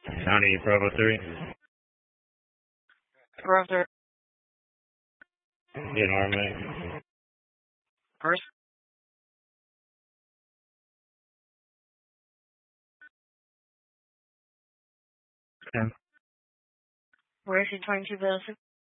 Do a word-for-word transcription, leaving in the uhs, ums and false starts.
County Bravo three. Bravo Get army. First. ten. Where is he trying to visit?